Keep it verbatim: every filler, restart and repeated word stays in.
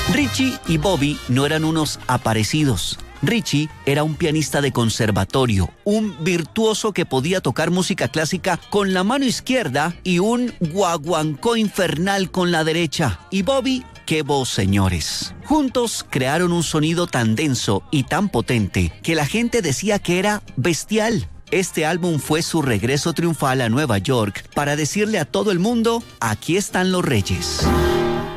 Richie y Bobby no eran unos aparecidos. Richie era un pianista de conservatorio, un virtuoso que podía tocar música clásica con la mano izquierda y un guaguancó infernal con la derecha. Y Bobby, qué voz, señores. Juntos crearon un sonido tan denso y tan potente que la gente decía que era bestial. Este álbum fue su regreso triunfal a Nueva York para decirle a todo el mundo: aquí están los reyes.